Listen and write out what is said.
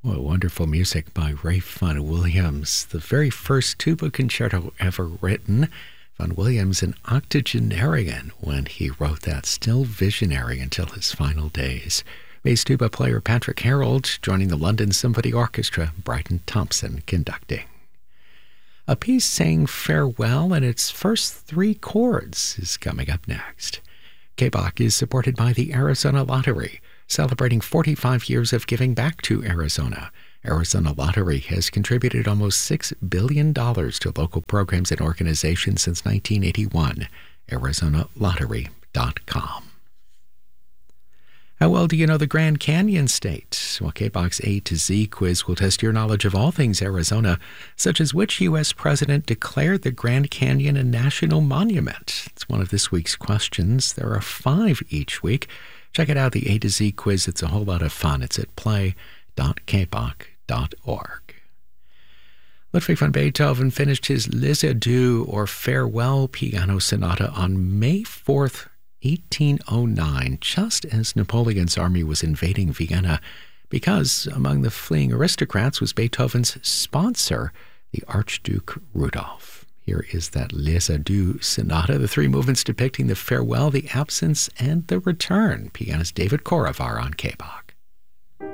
Well, wonderful music by Ralph Vaughan Williams, the very first tuba concerto ever written. Vaughan Williams, an octogenarian when he wrote that, still visionary until his final days. Bass tuba player Patrick Harold joining the London Symphony Orchestra, Bryton Thompson conducting. A piece saying farewell in its first three chords is coming up next. KBOC is supported by the Arizona Lottery, celebrating 45 years of giving back to Arizona. Arizona Lottery has contributed almost $6 billion to local programs and organizations since 1981. ArizonaLottery.com. How well do you know the Grand Canyon State? Well, KBOC's A to Z quiz will test your knowledge of all things Arizona, such as which U.S. president declared the Grand Canyon a national monument. It's one of this week's questions. There are 5 each week. Check it out, the A to Z quiz. It's a whole lot of fun. It's at play.kboc.org. Ludwig van Beethoven finished his Les Adieux, or Farewell Piano Sonata on May 4th, 1809, just as Napoleon's army was invading Vienna, because among the fleeing aristocrats was Beethoven's sponsor, the Archduke Rudolph. Here is that Les Adieux Sonata, the 3 movements depicting the farewell, the absence, and the return. Pianist David Korevar on KBOC.